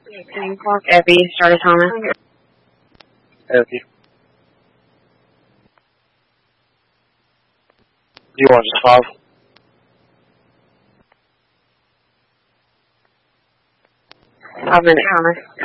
Clock, Effie, start a timer. Effie. Do you want just 5? Five-minute timer.